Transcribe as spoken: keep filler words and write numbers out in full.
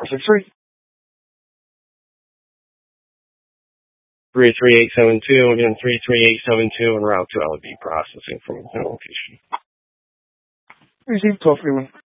six three. three three eight seven two, again, three three eight seven two, and route to L B processing from the location. Received twelve three one.